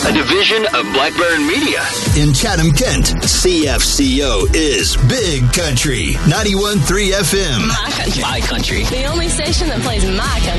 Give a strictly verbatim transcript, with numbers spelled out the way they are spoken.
a division of Blackburn Media. In Chatham, Kent, C F C O is Big Country, ninety-one point three F M. My country. My country. The only station that plays my country.